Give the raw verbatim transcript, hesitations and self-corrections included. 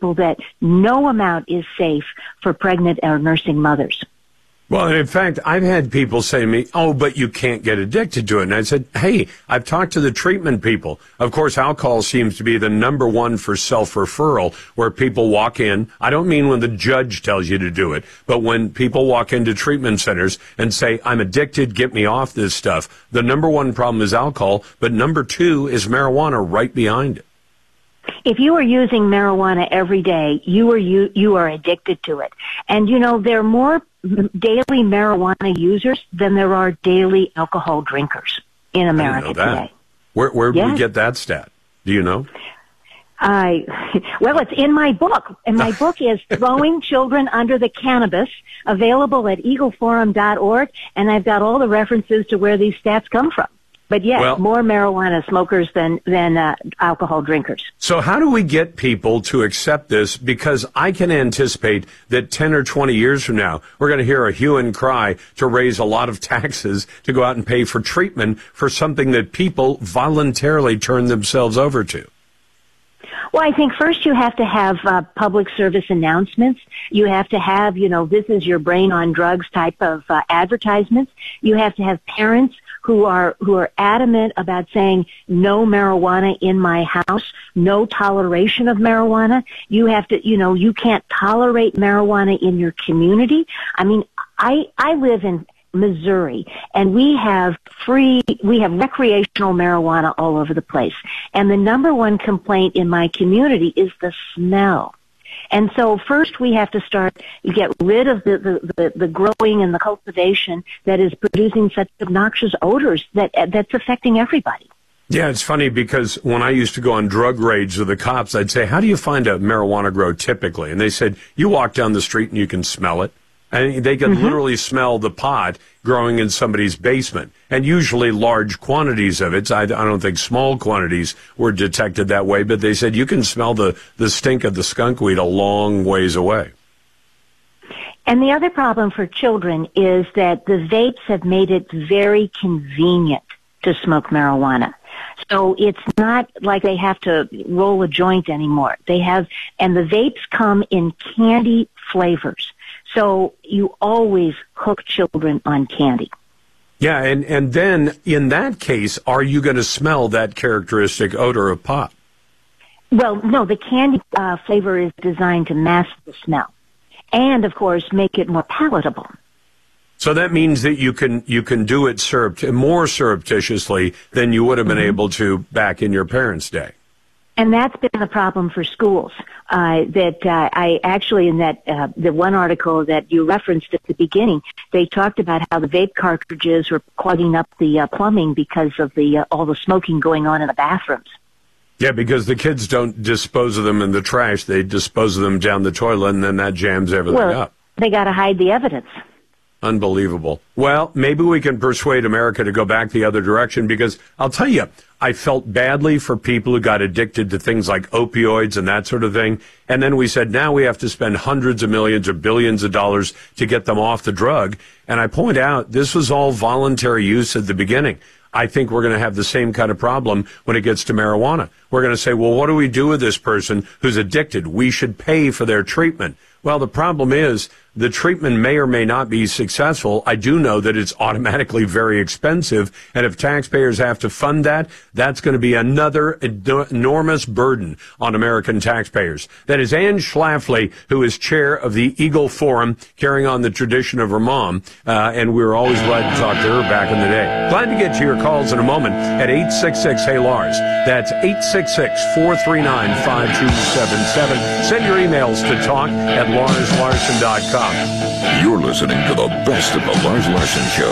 people that no amount is safe for pregnant or nursing mothers. Well, and in fact, I've had people say to me, oh, but you can't get addicted to it. And I said, hey, I've talked to the treatment people. Of course, alcohol seems to be the number one for self-referral, where people walk in. I don't mean when the judge tells you to do it, but when people walk into treatment centers and say, I'm addicted, get me off this stuff. The number one problem is alcohol, but number two is marijuana right behind it. If you are using marijuana every day, you are you you are addicted to it. And you know, there are more daily marijuana users than there are daily alcohol drinkers in America I didn't know that. today. Where where did yes. we get that stat? Do you know? I well, it's in my book, and my book is Throwing Children Under the Cannabis, available at eagle forum dot org, and I've got all the references to where these stats come from. But yes, well, more marijuana smokers than than uh, alcohol drinkers. So how do we get people to accept this? Because I can anticipate that ten or twenty years from now, we're going to hear a hue and cry to raise a lot of taxes to go out and pay for treatment for something that people voluntarily turn themselves over to. Well, I think first you have to have uh, public service announcements. You have to have, you know, this is your brain on drugs type of uh, advertisements. You have to have parents who are who are adamant about saying no marijuana in my house, no toleration of marijuana. You have to, you know, you can't tolerate marijuana in your community. I mean, I I live in Missouri, and we have free, we have recreational marijuana all over the place. And the number one complaint in my community is the smell. And so first we have to start, get rid of the, the, the, the growing and the cultivation that is producing such obnoxious odors that that's affecting everybody. Yeah, it's funny because when I used to go on drug raids with the cops, I'd say, how do you find a marijuana grow typically? And they said, you walk down the street and you can smell it. And they could mm-hmm. literally smell the pot growing in somebody's basement, and usually large quantities of it. I, I don't think small quantities were detected that way, but they said you can smell the, the stink of the skunkweed a long ways away. And the other problem for children is that the vapes have made it very convenient to smoke marijuana. So it's not like they have to roll a joint anymore. They have, and the vapes come in candy flavors. So you always hook children on candy. Yeah, and, and then in that case, are you going to smell that characteristic odor of pot? Well, no, the candy uh, flavor is designed to mask the smell and, of course, make it more palatable. So that means that you can you can do it surrept- more surreptitiously than you would have been mm-hmm. able to back in your parents' day. And that's been the problem for schools. Uh, that uh, I actually, in that uh, the one article that you referenced at the beginning, they talked about how the vape cartridges were clogging up the uh, plumbing because of the uh, all the smoking going on in the bathrooms. Yeah, because the kids don't dispose of them in the trash; they dispose of them down the toilet, and then that jams everything well, up. They got to hide the evidence. Unbelievable. Well, maybe we can persuade America to go back the other direction, because I'll tell you, I felt badly for people who got addicted to things like opioids and that sort of thing. And then we said, now we have to spend hundreds of millions or billions of dollars to get them off the drug. And I point out, this was all voluntary use at the beginning. I think we're going to have the same kind of problem when it gets to marijuana. We're going to say, well, what do we do with this person who's addicted? We should pay for their treatment. Well, the problem is the treatment may or may not be successful. I do know that it's automatically very expensive, and if taxpayers have to fund that, that's going to be another enormous burden on American taxpayers. That is Ann Schlafly, who is chair of the Eagle Forum, carrying on the tradition of her mom, uh, and we were always glad to talk to her back in the day. Glad to get to your calls in a moment at eight six six, hey Lars. That's eight six six, four three nine, five two seven seven. Send your emails to talk at lars larson dot com. You're listening to the best of the Lars Larson Show.